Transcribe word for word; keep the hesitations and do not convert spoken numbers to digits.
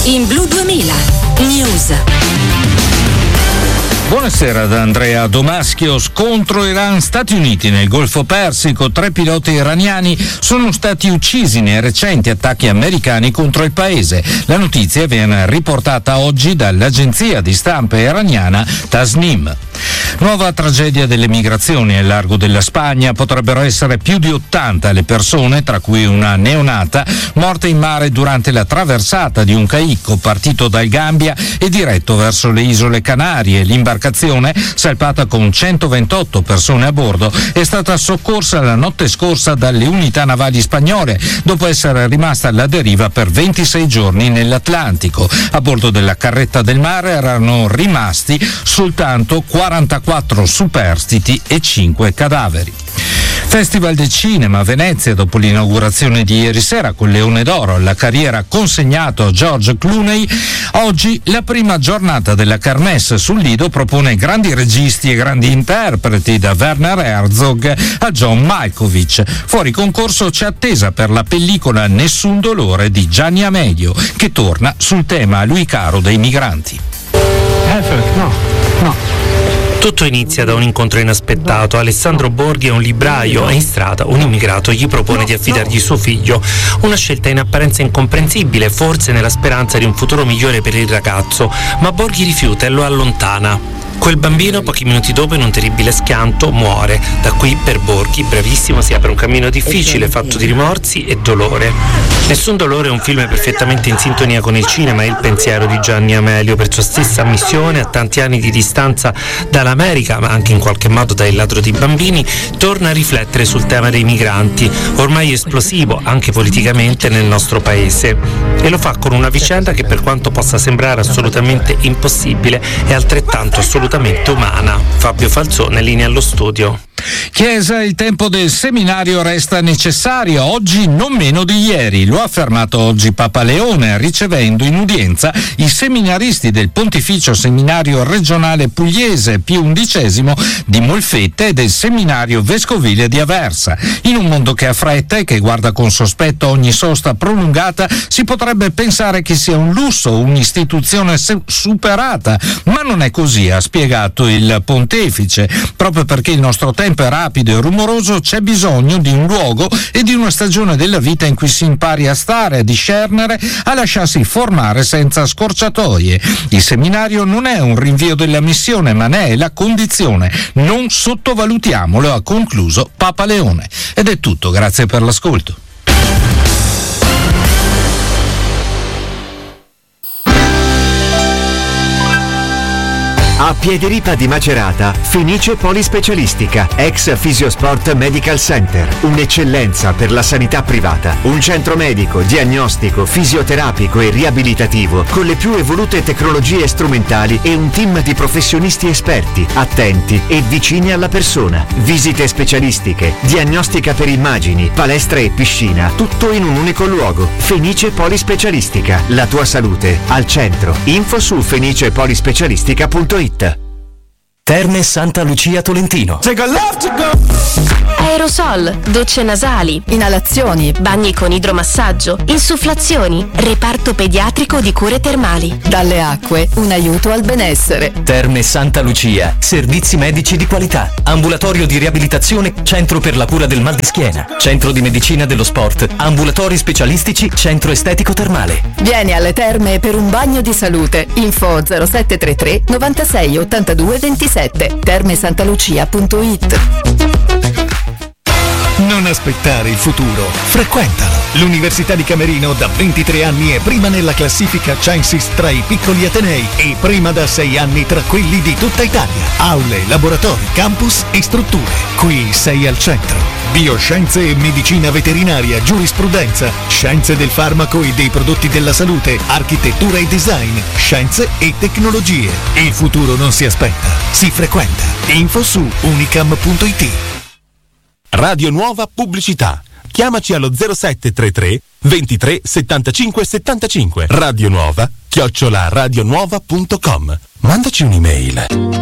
in Blu duemila News. Buonasera da Andrea Domaschio. Scontro Iran-Stati Uniti nel Golfo Persico. Tre piloti iraniani sono stati uccisi nei recenti attacchi americani contro il paese. La notizia viene riportata oggi dall'agenzia di stampa iraniana Tasnim. Nuova tragedia delle migrazioni al largo della Spagna. Potrebbero essere più di ottanta le persone, tra cui una neonata, morte in mare durante la traversata di un caicco partito dal Gambia e diretto verso le isole Canarie. L'imbarcazione, salpata con centoventotto persone a bordo, è stata soccorsa la notte scorsa dalle unità navali spagnole, dopo essere rimasta alla deriva per ventisei giorni nell'Atlantico. A bordo della carretta del mare erano rimasti soltanto quarantaquattro superstiti e cinque cadaveri. Festival del Cinema a Venezia. Dopo l'inaugurazione di ieri sera con Leone d'Oro alla carriera consegnato a George Clooney, oggi la prima giornata della Kermesse sul Lido propone grandi registi e grandi interpreti, da Werner Herzog a John Malkovich. Fuori concorso c'è attesa per la pellicola Nessun dolore di Gianni Amelio, che torna sul tema a lui caro dei migranti. Perfetto, no, no. Tutto inizia da un incontro inaspettato. Alessandro Borghi è un libraio e in strada un immigrato gli propone di affidargli suo figlio. Una scelta in apparenza incomprensibile, forse nella speranza di un futuro migliore per il ragazzo, ma Borghi rifiuta e lo allontana. Quel bambino, pochi minuti dopo, in un terribile schianto, muore. Da qui, per Borghi, bravissimo, si apre un cammino difficile, fatto di rimorsi e dolore. Nessun dolore è un film perfettamente in sintonia con il cinema e il pensiero di Gianni Amelio. Per sua stessa missione, a tanti anni di distanza dall'America, ma anche in qualche modo da Il ladro di bambini, torna a riflettere sul tema dei migranti, ormai esplosivo anche politicamente nel nostro paese. E lo fa con una vicenda che, per quanto possa sembrare assolutamente impossibile, è altrettanto assolutamente umana. Fabio Falzone, linea allo studio. Chiesa, il tempo del seminario resta necessario, oggi non meno di ieri. Lo ha affermato oggi Papa Leone, ricevendo in udienza i seminaristi del Pontificio Seminario Regionale Pugliese Pio undicesimo di Molfetta e del Seminario Vescovile di Aversa. In un mondo che ha fretta e che guarda con sospetto ogni sosta prolungata, si potrebbe pensare che sia un lusso, un'istituzione superata, ma non è così, ha spiegato il Pontefice. Proprio perché il nostro tempo è rapido e rumoroso, c'è bisogno di un luogo e di una stagione della vita in cui si impari a stare, a discernere, a lasciarsi formare senza scorciatoie. Il seminario non è un rinvio della missione, ma ne è la condizione. Non sottovalutiamolo, ha concluso Papa Leone. Ed è tutto, grazie per l'ascolto. A Piediripa di Macerata, Fenice Polispecialistica, ex Fisiosport Medical Center, un'eccellenza per la sanità privata, un centro medico, diagnostico, fisioterapico e riabilitativo con le più evolute tecnologie strumentali e un team di professionisti esperti, attenti e vicini alla persona. Visite specialistiche, diagnostica per immagini, palestra e piscina, tutto in un unico luogo. Fenice Polispecialistica, la tua salute al centro. Info su fenice polispecialistica punto it. Terme Santa Lucia Tolentino. Aerosol, docce nasali, inalazioni, bagni con idromassaggio, insufflazioni, reparto pediatrico di cure termali. Dalle acque, un aiuto al benessere. Terme Santa Lucia, servizi medici di qualità, ambulatorio di riabilitazione, centro per la cura del mal di schiena, centro di medicina dello sport, ambulatori specialistici, centro estetico termale. Vieni alle terme per un bagno di salute. Info zero sette tre tre novantasei ottantadue ventisette. terme santalucia punto it. Non aspettare il futuro, frequentalo. L'Università di Camerino da ventitré anni è prima nella classifica Censis tra i piccoli atenei e prima da sei anni tra quelli di tutta Italia. Aule, laboratori, campus e strutture. Qui sei al centro. Bioscienze e medicina veterinaria, giurisprudenza, scienze del farmaco e dei prodotti della salute, architettura e design, scienze e tecnologie. Il futuro non si aspetta, si frequenta. Info su unicam punto it. Radio Nuova Pubblicità. Chiamaci allo zero sette tre tre ventitré settantacinque settantacinque. Radio Nuova chiocciola radionuova punto com. Mandaci un'email.